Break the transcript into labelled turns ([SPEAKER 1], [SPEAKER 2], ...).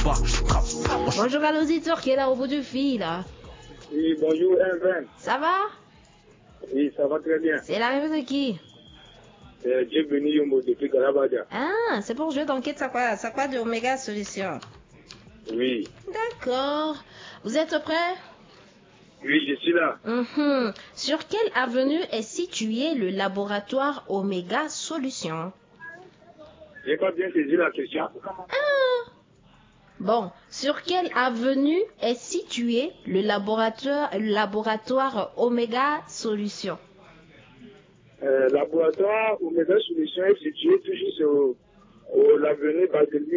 [SPEAKER 1] Bonjour à l'auditeur qui est là au bout du fil.
[SPEAKER 2] Oui, bonjour, M20.
[SPEAKER 1] Ça va?
[SPEAKER 2] Oui, ça va très bien.
[SPEAKER 1] C'est l'arrivée de qui?
[SPEAKER 2] Dieu béni Yombo depuis Galabadia.
[SPEAKER 1] Ah, c'est pour jouer d'enquête, ça quoi de Omega Solution?
[SPEAKER 2] Oui.
[SPEAKER 1] D'accord. Vous êtes prêts?
[SPEAKER 2] Oui, je suis là.
[SPEAKER 1] Sur quelle avenue est situé le laboratoire Omega Solution?
[SPEAKER 2] J'ai pas bien saisi la question.
[SPEAKER 1] Bon, sur quelle avenue est situé le laboratoire Omega Solution?
[SPEAKER 2] Laboratoire Omega Solution est situé toujours sur l'avenue Barthélemy